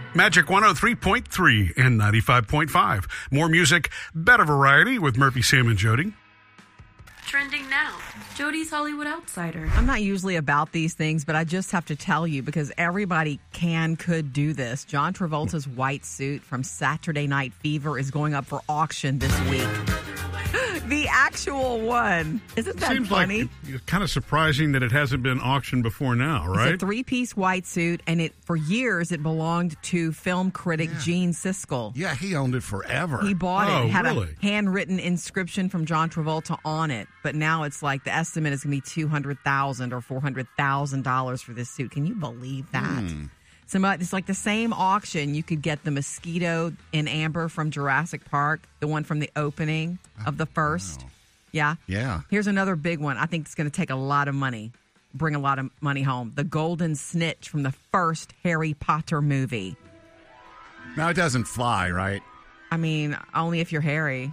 Magic 103.3 and 95.5. More music, better variety with Murphy, Sam, and Jody. Trending now, Jody's Hollywood Outsider. I'm not usually about these things, but I just have to tell you because everybody could do this. John Travolta's white suit from Saturday Night Fever is going up for auction this week. The actual one. Isn't that Seems funny? Like it's kind of surprising that it hasn't been auctioned before now, right? It's a 3-piece white suit, and for years it belonged to film critic Gene Siskel. Yeah, he owned it forever. He bought it. It had really? a handwritten inscription from John Travolta on it. But now it's like the estimate is going to be $200,000 or $400,000 for this suit. Can you believe that? It's like the same auction. You could get the mosquito in amber from Jurassic Park, the one from the opening of the first. Wow. Yeah? Yeah. Here's another big one. I think it's going to take a lot of money, bring a lot of money home. The golden snitch from the first Harry Potter movie. Now, it doesn't fly, right? I mean, only if you're Harry.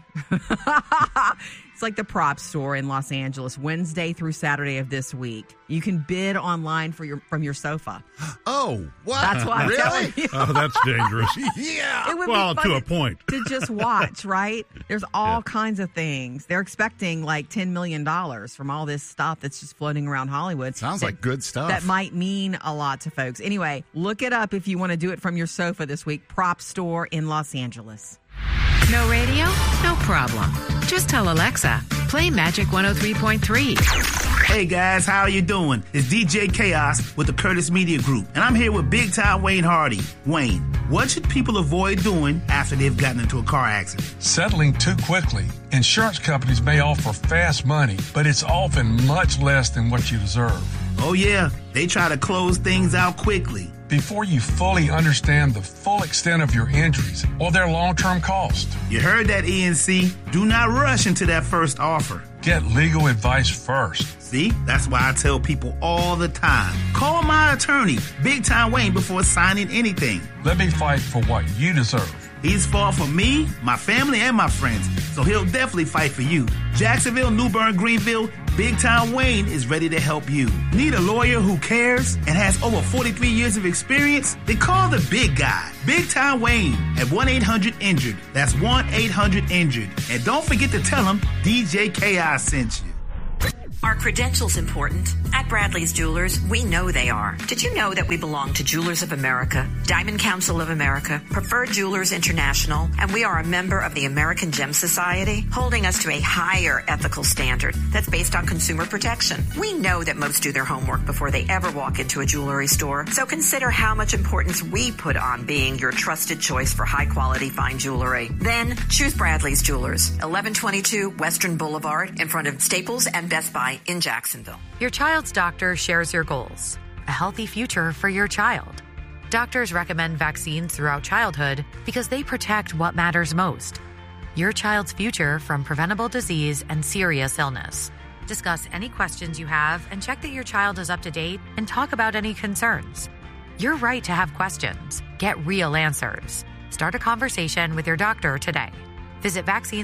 It's like the prop store in Los Angeles, Wednesday through Saturday of this week. You can bid online from your sofa. Oh, what? That's what I'm telling you. Oh, that's dangerous. Yeah. It would Well, be to fun a point. to just watch, right? There's all kinds of things. They're expecting like $10 million from all this stuff that's just floating around Hollywood. Sounds like good stuff. That might mean a lot to folks. Anyway, look it up if you want to do it from your sofa this week. Prop store in Los Angeles. No radio? No problem. Just tell Alexa, play Magic 103.3. Hey guys, how are you doing? It's DJ Chaos with the Curtis Media Group, and I'm here with Big Time Wayne Hardy. Wayne, what should people avoid doing after they've gotten into a car accident? Settling too quickly. Insurance companies may offer fast money, but it's often much less than what you deserve. Oh yeah, they try to close things out quickly. Before you fully understand the full extent of your injuries or their long-term cost. You heard that, ENC. Do not rush into that first offer. Get legal advice first. See, that's why I tell people all the time. Call my attorney, Big Time Wayne, before signing anything. Let me fight for what you deserve. He's fought for me, my family, and my friends, so he'll definitely fight for you. Jacksonville, New Bern, Greenville, Big Time Wayne is ready to help you. Need a lawyer who cares and has over 43 years of experience? Then call the big guy, Big Time Wayne, at 1-800-INJURED. That's 1-800-INJURED. And don't forget to tell him DJ Chaos sent you. Are credentials important? At Bradley's Jewelers, we know they are. Did you know that we belong to Jewelers of America, Diamond Council of America, Preferred Jewelers International, and we are a member of the American Gem Society, holding us to a higher ethical standard that's based on consumer protection. We know that most do their homework before they ever walk into a jewelry store, so consider how much importance we put on being your trusted choice for high-quality fine jewelry. Then, choose Bradley's Jewelers, 1122 Western Boulevard, in front of Staples and Best Buy in Jacksonville. Your child's doctor shares your goals. A healthy future for your child. Doctors recommend vaccines throughout childhood because they protect what matters most. Your child's future from preventable disease and serious illness. Discuss any questions you have and check that your child is up to date and talk about any concerns. You're right to have questions. Get real answers. Start a conversation with your doctor today. Visit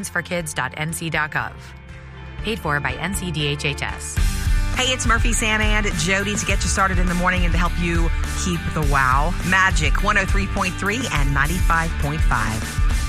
vaccinesforkids.nc.gov. Paid for by NCDHHS. Hey, it's Murphy, Sam, and Jody to get you started in the morning and to help you keep the wow. Magic 103.3 and 95.5.